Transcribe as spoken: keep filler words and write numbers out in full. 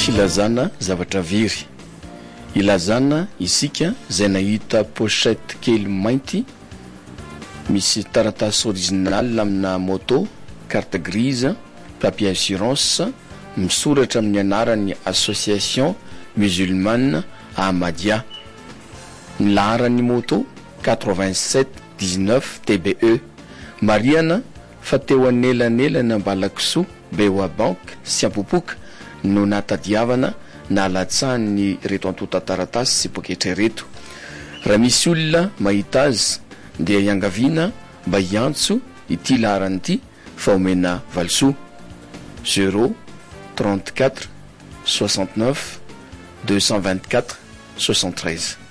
filazana zavatra very. Ilazana isika zay nahita pochette kely mainty misy taratasy original amina moto, carte grise, papier assurance, misoratra amin'ny anarany association musulmane Ahmadiyya. Ny laharany moto quatre-vingt-sept dix-neuf T B E. Mariana fa teo anelanelana Ambalakisoa Bewa Bank sy Ampopoka no natadiavana na latsahany reto antota taratasy sy poketra reto. Raha misy olona mahita azy dia iangaviana mba hiantso ity laharany ity fa omena valsoa zéro trente-quatre soixante-neuf deux cent vingt-quatre soixante-treize.